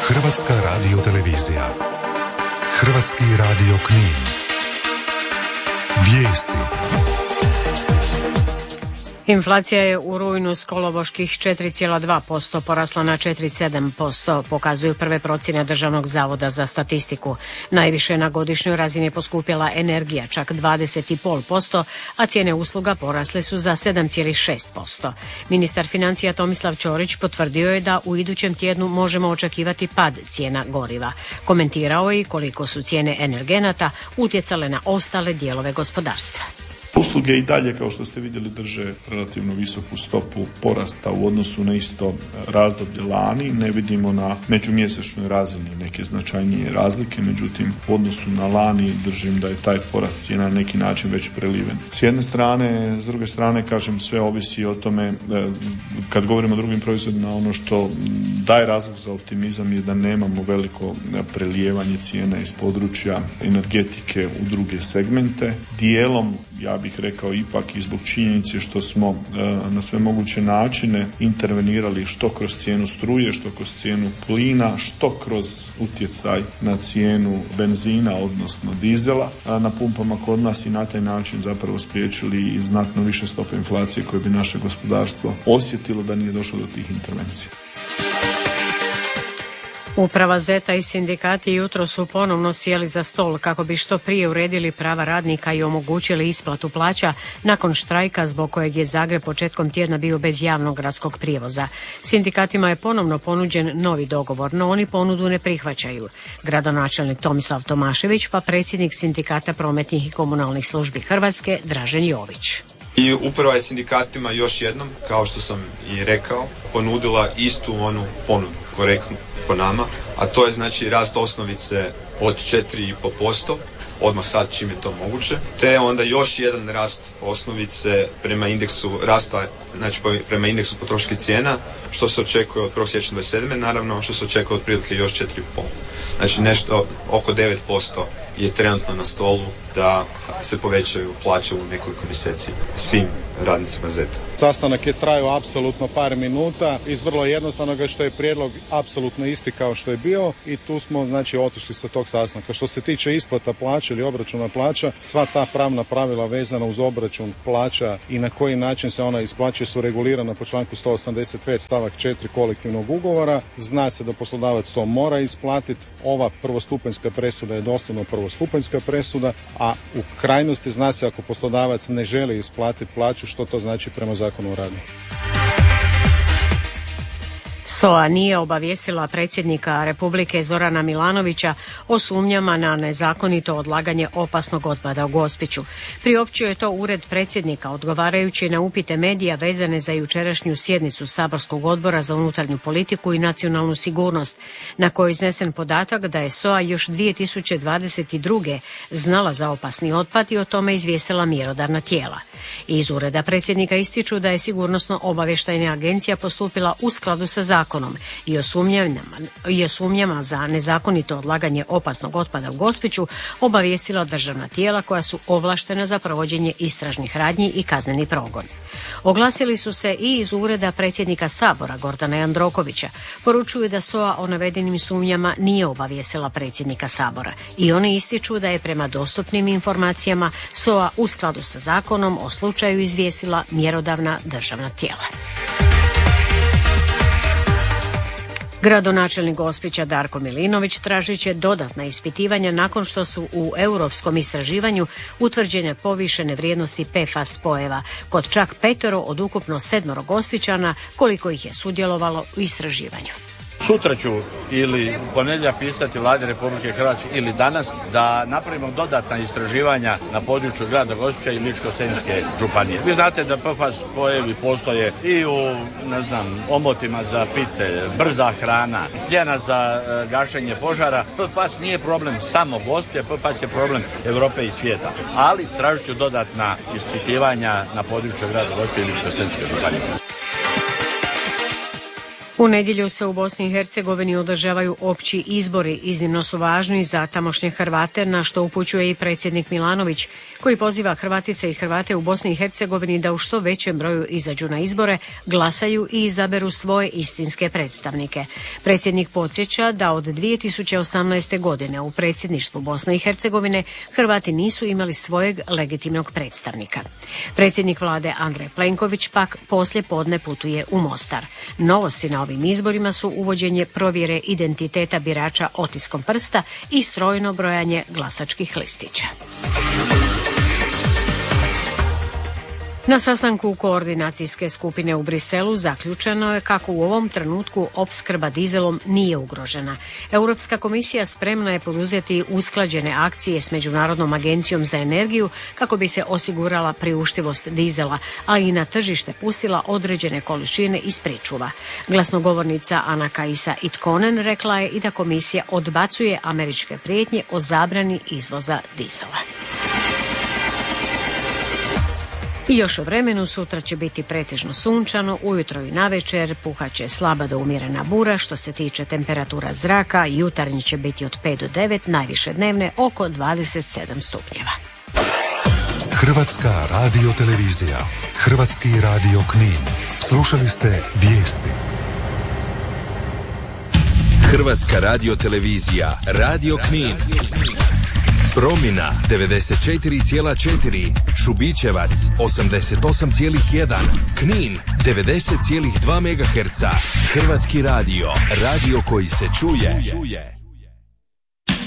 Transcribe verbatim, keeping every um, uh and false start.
Hrvatska radiotelevizija. Hrvatski radio Knin. Vijesti. Inflacija je u rujnu s kolovoških četiri zarez dva posto porasla na četiri zarez sedam posto, pokazuju prve procjene Državnog zavoda za statistiku. Najviše na godišnjoj razini je poskupjela energija, čak dvadeset zarez pet posto, a cijene usluga porasle su za sedam zarez šest posto. Ministar financija Tomislav Ćorić potvrdio je da u idućem tjednu možemo očekivati pad cijena goriva. Komentirao je i koliko su cijene energenata utjecale na ostale dijelove gospodarstva. Usluge i dalje, kao što ste vidjeli, drže relativno visoku stopu porasta u odnosu na isto razdoblje lani. Ne vidimo na međumjesečnoj razini neke značajnije razlike, međutim u odnosu na lani držim da je taj porast cijena na neki način već preliven. S jedne strane, s druge strane, kažem, sve ovisi o tome, kad govorimo o drugim proizvodima, ono što daje razlog za optimizam je da nemamo veliko prelijevanje cijena iz područja energetike u druge segmente. Dijelom, ja bih rekao, ipak i zbog činjenice što smo e, na sve moguće načine intervenirali što kroz cijenu struje, što kroz cijenu plina, što kroz utjecaj na cijenu benzina, odnosno dizela a na pumpama kod nas, i na taj način zapravo spriječili i znatno više stope inflacije koje bi naše gospodarstvo osjetilo da nije došlo do tih intervencija. Uprava Zeta i sindikati jutro su ponovno sjeli za stol kako bi što prije uredili prava radnika i omogućili isplatu plaća nakon štrajka zbog kojeg je Zagreb početkom tjedna bio bez javnog gradskog prijevoza. Sindikatima je ponovno ponuđen novi dogovor, no oni ponudu ne prihvaćaju. Gradonačelnik Tomislav Tomašević pa predsjednik Sindikata prometnih i komunalnih službi Hrvatske Dražen Jović. I uprava je sindikatima još jednom, kao što sam i rekao, ponudila istu onu ponudu, korektnu po nama, a to je znači rast osnovice od četiri zarez pet posto, odmah sad čim je to moguće, te onda još jedan rast osnovice prema indeksu rasta, znači prema indeksu potrošačkih cijena, što se očekuje od prvog siječnja dvadeset sedme naravno, što se očekuje otprilike još četiri zarez pet. Znači nešto oko devet posto je trenutno na stolu da se povećaju plaće u nekoliko mjeseci svim radnicima Zeta. Sastanak je trajao apsolutno par minuta iz vrlo jednostavnog što je prijedlog apsolutno isti kao što je bio i tu smo znači otišli sa tog sastanka. Što se tiče isplata plaća ili obračuna plaća, sva ta pravna pravila vezana uz obračun plaća i na koji način se ona isplaćuje su regulirana po članku sto osamdeset pet stavak četiri kolektivnog ugovora. Zna se da poslodavac to mora isplatiti. Ova prvostupanjska presuda je doslovno prvostupanjska presuda, a u krajnosti zna se ako poslodavac ne želi isplatiti plaću što to znači prema Zakonu o radu. S O A nije obavijestila predsjednika Republike Zorana Milanovića o sumnjama na nezakonito odlaganje opasnog otpada u Gospiću. Priopćio je to ured predsjednika odgovarajući na upite medija vezane za jučerašnju sjednicu Saborskog odbora za unutarnju politiku i nacionalnu sigurnost, na kojoj je iznesen podatak da je S O A još dvije tisuće dvadeset druge znala za opasni otpad i o tome izvijestila mjerodavna tijela. Iz ureda predsjednika ističu da je sigurnosno obavještajna agencija postupila u skladu sa zakonom i o sumnjama, i o sumnjama za nezakonito odlaganje opasnog otpada u Gospiću obavijestila državna tijela koja su ovlaštena za provođenje istražnih radnji i kazneni progon. Oglasili su se i iz ureda predsjednika Sabora Gordana Jandrokovića. Poručuju da S O A o navedenim sumnjama nije obavijestila predsjednika Sabora i oni ističu da je prema dostupnim informacijama S O A u skladu sa zakonom o slučaju izvijestila mjerodavna državna tijela. Gradonačelnik Gospića Darko Milinović tražit će dodatna ispitivanja nakon što su u europskom istraživanju utvrđene povišene vrijednosti P F A S spojeva kod čak petero od ukupno sedmoro Gospićana koliko ih je sudjelovalo u istraživanju. Sutra ću ili u ponedjeljak pisati Vladi Republike Hrvatske ili danas da napravimo dodatna istraživanja na području grada Gospića i Ličko-senjske županije. Vi znate da P F A S spojevi postoje i u, ne znam, omotima za pice, brza hrana, pljena za e, gašenje požara. P F A S nije problem samo Gospića, P F A S je problem Europe i svijeta. Ali tražit ću dodatna ispitivanja na području grada Gospića i Ličko-senjske županije. U nedjelju se u Bosni i Hercegovini održavaju opći izbori. Iznimno su važni za tamošnje Hrvate, na što upućuje i predsjednik Milanović, koji poziva Hrvatice i Hrvate u Bosni i Hercegovini da u što većem broju izađu na izbore, glasaju i izaberu svoje istinske predstavnike. Predsjednik podsjeća da od dvije tisuće osamnaeste. godine u predsjedništvu Bosne i Hercegovine Hrvati nisu imali svojeg legitimnog predstavnika. Predsjednik vlade Andrej Plenković pak poslije podne putuje u Mostar. Novosti na ovim izborima su uvođenje provjere identiteta birača otiskom prsta i strojno brojanje glasačkih listića. Na sastanku koordinacijske skupine u Briselu zaključeno je kako u ovom trenutku opskrba dizelom nije ugrožena. Europska komisija spremna je poduzeti usklađene akcije s Međunarodnom agencijom za energiju kako bi se osigurala priuštivost dizela, a i na tržište pustila određene količine iz pričuva. Glasnogovornica Ana Kaisa Itkonen rekla je i da komisija odbacuje američke prijetnje o zabrani izvoza dizela. I još o vremenu, sutra će biti pretežno sunčano, ujutro i navečer puhaće slaba do umjerena bura. Što se tiče temperatura zraka, jutarnji će biti od pet do devet, najviše dnevne oko dvadeset sedam stupnjeva. Hrvatska radiotelevizija, Hrvatski radio Knin. Slušali ste vijesti. Hrvatska radiotelevizija, Radio Knin. Promina devedeset četiri zarez četiri, Šubićevac osamdeset osam zarez jedan, Knin devedeset zarez dva megaherca. Hrvatski radio, radio koji se čuje.